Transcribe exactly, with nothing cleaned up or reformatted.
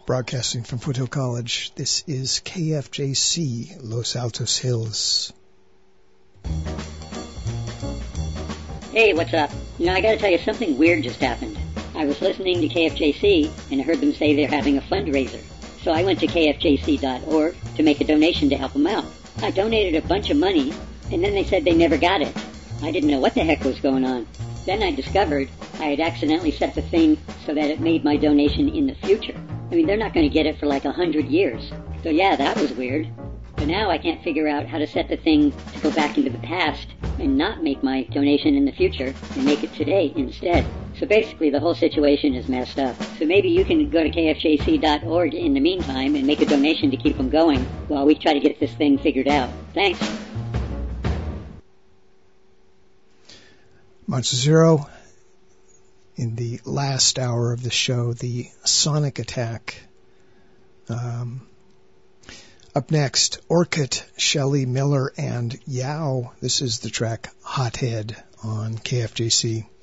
Broadcasting from Foothill College, this is K F J C, Los Altos Hills. Hey, what's up? You know, I gotta tell you, something weird just happened. I was listening to K F J C and I heard them say they're having a fundraiser. So I went to K F J C dot org to make a donation to help them out. I donated a bunch of money, and then they said they never got it. I didn't know what the heck was going on. Then I discovered I had accidentally set the thing so that it made my donation in the future. I mean, they're not going to get it for like a hundred years. So yeah, that was weird. But now I can't figure out how to set the thing to go back into the past and not make my donation in the future and make it today instead. So basically the whole situation is messed up. So maybe you can go to K F J C dot org in the meantime and make a donation to keep them going while we try to get this thing figured out. Thanks. Monster Zero, in the last hour of the show, the Sonic Attack. Um, up next, Orchid, Shelley Miller, and Yao. This is the track Hothead on K F J C.